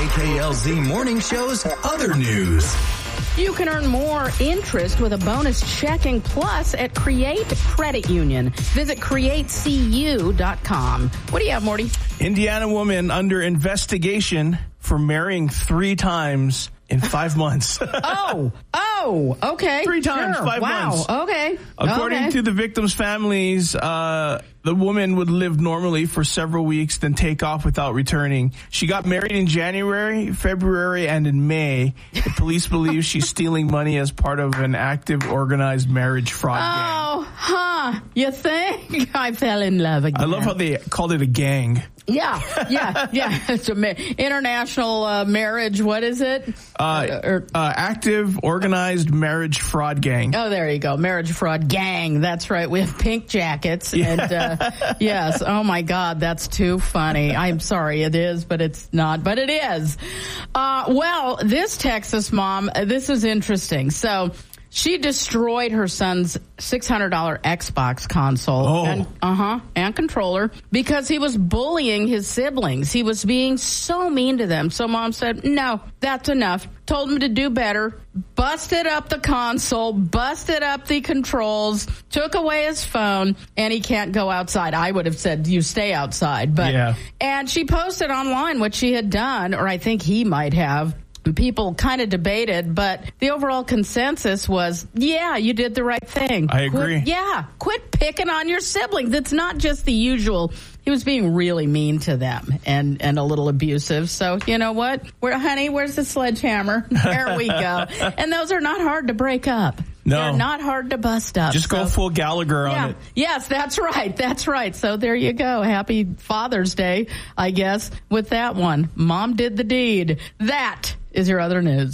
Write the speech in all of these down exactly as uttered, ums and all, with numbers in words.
K K L Z Morning Show's other news. You can earn more interest with a bonus checking plus at Create Credit Union. Visit create c u dot com. What do you have, Morty? Indiana woman under investigation for marrying three times in five months. oh, oh, okay. Three times, sure. five wow. months. Okay. According okay. to the victims' families, uh, the woman would live normally for several weeks, then take off without returning. She got married in January, February, and in May. The police believe she's stealing money as part of an active, organized marriage fraud gang. Oh, huh. You think? I fell in love again. I love how they called it a gang. Yeah, yeah, yeah. It's a ma- international uh, marriage. What is it? Uh, or, uh, active, organized marriage fraud gang. Oh, there you go. Marriage fraud gang. That's right. We have pink jackets. Yeah. And, uh, yes. Oh, my God. That's too funny. I'm sorry. It is, but it's not. But it is. Uh, well, this Texas mom, this is interesting. So she destroyed her son's six hundred dollars Xbox console oh. and uh-huh and controller because he was bullying his siblings. He was being so mean to them. So mom said, no, that's enough. Told him to do better. Busted up the console, busted up the controls, took away his phone, and he can't go outside. I would have said, you stay outside. But yeah. And she posted online what she had done, or I think he might have. People kind of debated, but the overall consensus was, yeah, you did the right thing. I agree. Quit, yeah, quit picking on your siblings. It's not just the usual. He was being really mean to them and, and a little abusive. So, you know what? Where, honey, where's the sledgehammer? There we go. And those are not hard to break up. No. They're not hard to bust up. Just so. go full Gallagher yeah. on it. Yes, that's right. That's right. So there you go. Happy Father's Day, I guess, with that one. Mom did the deed. That is your other news.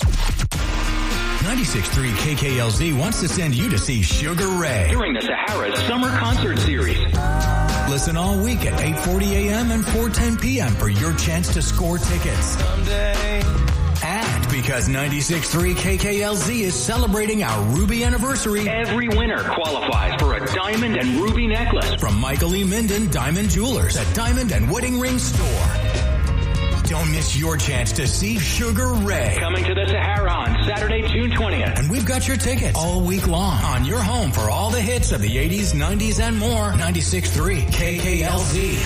ninety-six point three K K L Z wants to send you to see Sugar Ray during the Sahara's Summer Concert Series. Listen all week at eight forty a.m. and four ten p.m. for your chance to score tickets. Someday. And because ninety-six point three K K L Z is celebrating our Ruby anniversary, every winner qualifies for a diamond and ruby necklace from Michael E. Minden Diamond Jewelers at Diamond and Wedding Ring Store. Don't miss your chance to see Sugar Ray. Coming to the Sahara on Saturday, June twentieth. And we've got your tickets all week long on your home for all the hits of the eighties, nineties, and more. ninety-six point three K K L Z.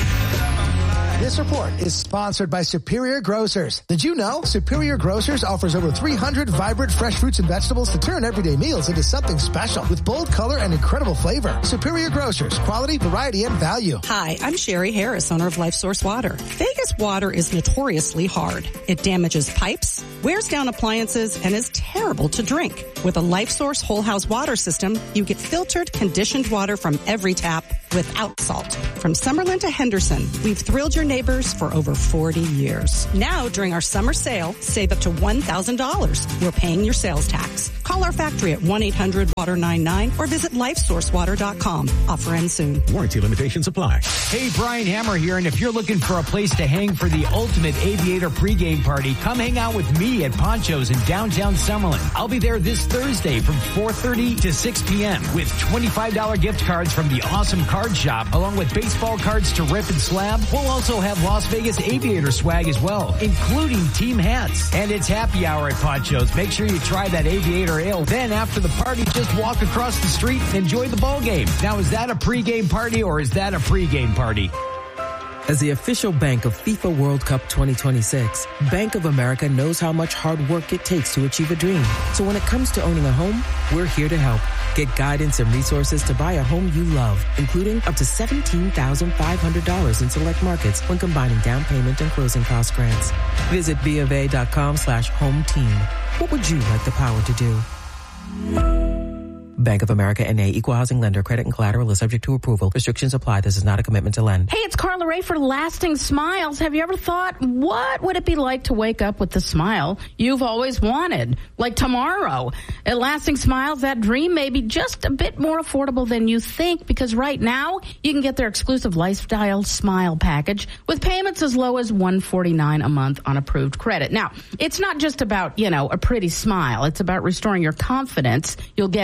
This report is sponsored by Superior Grocers. Did you know Superior Grocers offers over three hundred vibrant fresh fruits and vegetables to turn everyday meals into something special with bold color and incredible flavor? Superior Grocers, quality, variety, and value. Hi, I'm Sherry Harris, owner of LifeSource Water. Vegas water is notoriously hard. It damages pipes, wears down appliances, and is terrible to drink. With a LifeSource whole house water system, you get filtered, conditioned water from every tap without salt. From Summerlin to Henderson, we've thrilled your neighbors for over forty years. Now, during our summer sale, save up to one thousand dollars. We're paying your sales tax. Call our factory at one eight hundred water nine nine or visit lifesource water dot com. Offer ends soon. Warranty limitations apply. Hey, Brian Hammer here, and if you're looking for a place to hang for the ultimate Aviator pregame party, come hang out with me at Poncho's in downtown Summerlin. I'll be there this Thursday from four thirty to six p.m. with twenty-five dollars gift cards from the Awesome Card Shop, along with baseball cards to rip and slab. We'll also have Las Vegas Aviator swag as well, including team hats. And it's happy hour at Poncho's. Make sure you try that Aviator ale. Then after the party, just walk across the street and enjoy the ball game. Now, is that a pregame party or is that a pregame party? As the official bank of FIFA World Cup twenty twenty-six, Bank of America knows how much hard work it takes to achieve a dream. So when it comes to owning a home, we're here to help. Get guidance and resources to buy a home you love, including up to seventeen thousand five hundred dollars in select markets when combining down payment and closing cost grants. Visit BofA.com slash home team. What would you like the power to do? Bank of America N A, Equal Housing Lender. Credit and collateral is subject to approval. Restrictions apply. This is not a commitment to lend. Hey, it's Carla Ray for Lasting Smiles. Have you ever thought, what would it be like to wake up with the smile you've always wanted? Like tomorrow. At Lasting Smiles, that dream may be just a bit more affordable than you think, because right now you can get their exclusive Lifestyle Smile package with payments as low as one hundred forty-nine dollars a month on approved credit. Now, it's not just about, you know, a pretty smile. It's about restoring your confidence. You'll get a personal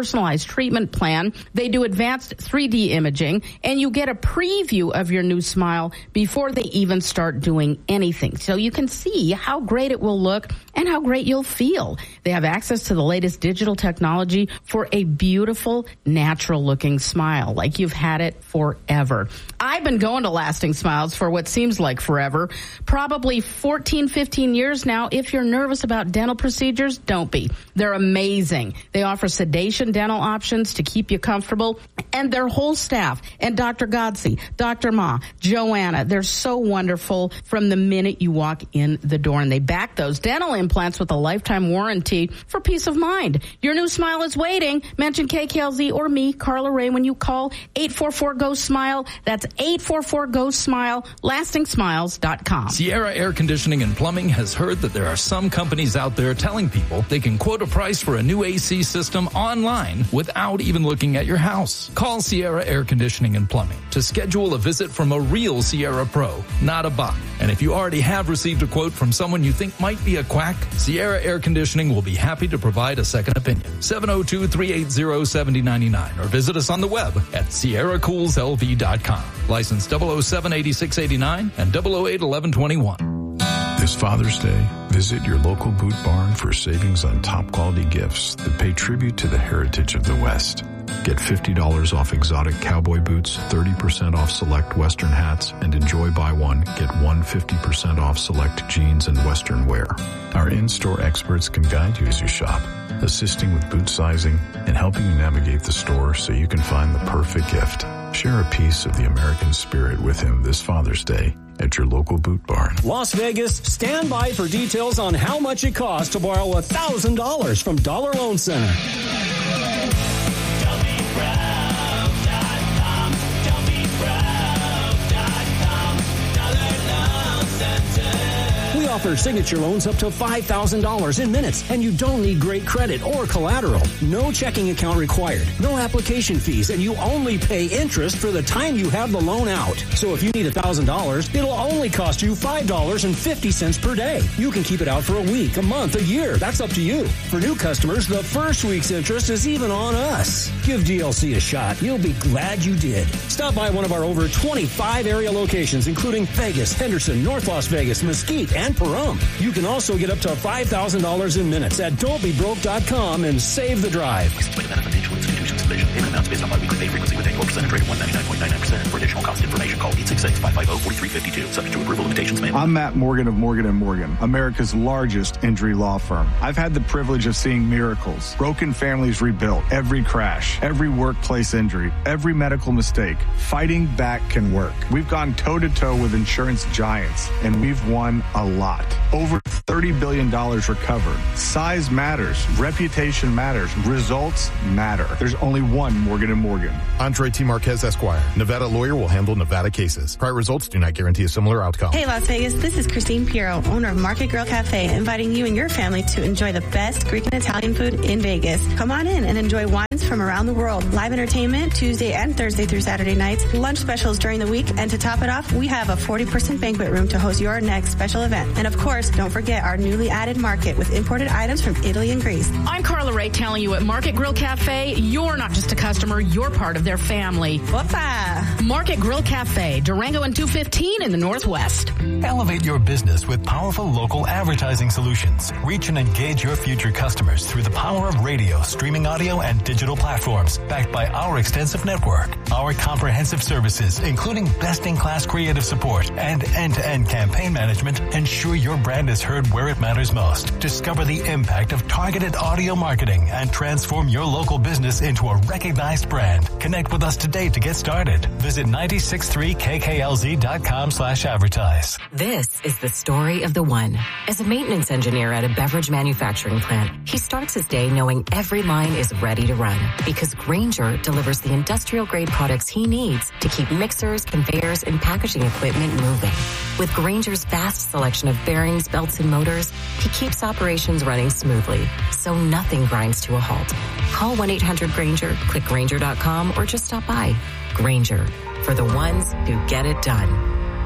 personalized treatment plan. They do advanced three D imaging, and you get a preview of your new smile before they even start doing anything. So you can see how great it will look and how great you'll feel. They have access to the latest digital technology for a beautiful, natural-looking smile, like you've had it forever. I've been going to Lasting Smiles for what seems like forever, probably fourteen, fifteen years now. If you're nervous about dental procedures, don't be. They're amazing. They offer sedation dental options to keep you comfortable, and their whole staff, and Doctor Godsey, Doctor Ma, Joanna, they're so wonderful from the minute you walk in the door, and they back those dental implants with a lifetime warranty for peace of mind. Your new smile is waiting. Mention K K L Z or me, Carla Ray, when you call eight four four, G O, SMILE. That's eight four four, G O, SMILE, lasting smiles dot com. Sierra Air Conditioning and Plumbing has heard that there are some companies out there telling people they can quote a price for a new A C system online without even looking at your house. Call Sierra Air Conditioning and Plumbing to schedule a visit from a real Sierra Pro, not a bot. And if you already have received a quote from someone you think might be a quack, Sierra Air Conditioning will be happy to provide a second opinion. seven oh two, three eight zero, seven oh nine nine or visit us on the web at sierra cools l v dot com. License double oh seven, eighty-six eighty-nine and double oh eight, eleven twenty-one. This Father's Day, visit your local Boot Barn for savings on top quality gifts that pay tribute to the heritage of the West. Get fifty dollars off exotic cowboy boots, thirty percent off select Western hats, and enjoy buy one, get one fifty percent off select jeans and Western wear. Our in-store experts can guide you as you shop, assisting with boot sizing and helping you navigate the store so you can find the perfect gift. Share a piece of the American spirit with him this Father's Day at your local Boot Barn. Las Vegas, stand by for details on how much it costs to borrow one thousand dollars from Dollar Loan Center. We offer signature loans up to five thousand dollars in minutes, and you don't need great credit or collateral. No checking account required, no application fees, and you only pay interest for the time you have the loan out. So if you need one thousand dollars, it'll only cost you five dollars and fifty cents per day. You can keep it out for a week, a month, a year. That's up to you. For new customers, the first week's interest is even on us. Give D L C a shot. You'll be glad you did. Stop by one of our over twenty-five area locations, including Vegas, Henderson, North Las Vegas, Mesquite, and Pahrump. You can also get up to five thousand dollars in minutes at don't be broke dot com and save the drive. Financial institutions division. Payment amounts based on biweekly pay frequency with annual percentage rate of one ninety-nine point nine nine percent. For additional cost information, call eight six six, five five zero, four three five two. Subject to approval, limitations may apply. I'm Matt Morgan of Morgan and Morgan, America's largest injury law firm. I've had the privilege of seeing miracles, broken families rebuilt, every crash, every workplace injury, every medical mistake. Fighting back can work. We've gone toe-to-toe with insurance giants, and we've won a lot. Over thirty billion dollars recovered. Size matters. Reputation matters. Results matter. There's only one Morgan and Morgan. Andre T. Marquez, Esquire. Nevada lawyer will handle Nevada cases. Prior results do not guarantee a similar outcome. Hey, Las Vegas. This is Christine Piero, owner of Market Grill Cafe, inviting you and your family to enjoy the best Greek and Italian food in Vegas. Come on in and enjoy wines from around the world. Live entertainment Tuesday and Thursday through Saturday nights. Lunch specials during the week. And to top it off, we have a forty percent banquet room to host your next special event. And of course, don't forget our newly added market with imported items from Italy and Greece. I'm Carla Ray telling you at Market Grill Cafe, you're not just a customer, you're part of their family. Whoopa! Market Grill Cafe, Durango and two fifteen in the Northwest. Elevate your business with powerful local advertising solutions. Reach and engage your future customers through the power of radio, streaming audio, and digital platforms, backed by our extensive network. Our comprehensive services, including best-in-class creative support and end-to-end campaign management, ensure your brand is heard where it matters most. Discover the impact of targeted audio marketing and transform your local business into a recognized brand. Connect with us today to get started. Visit nine six three K K L Z dot com slash advertise. This is the story of the one. As a maintenance engineer at a beverage manufacturing plant, he starts his day knowing every line is ready to run because Grainger delivers the industrial-grade products he needs to keep mixers, conveyors, and packaging equipment moving. With Grainger's vast selection of bearings, belts, and motors, he keeps operations running smoothly, so nothing grinds to a halt. Call one eight hundred Grainger, click Grainger dot com, or just stop by. Grainger, for the ones who get it done.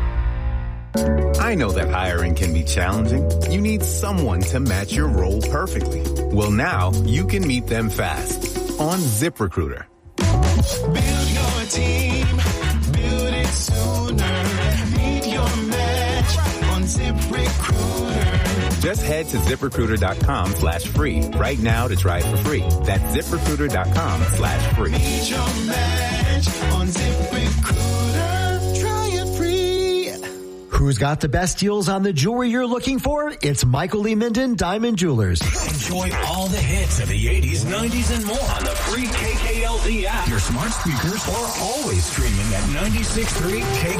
I know that hiring can be challenging. You need someone to match your role perfectly. Well, now you can meet them fast. on ZipRecruiter. Build your team, build it sooner. Meet your match on ZipRecruiter. Just head to ZipRecruiter.com slash free right now to try it for free. That's ZipRecruiter.com slash free. Meet your match on ZipRecruiter. Try it free. Who's got the best deals on the jewelry you're looking for? It's Michael Lee Minden Diamond Jewelers. Enjoy all the hits of the eighties, nineties, and more on the free K K L Z app, your smart speakers, or always streaming at ninety-six point three K K L Z.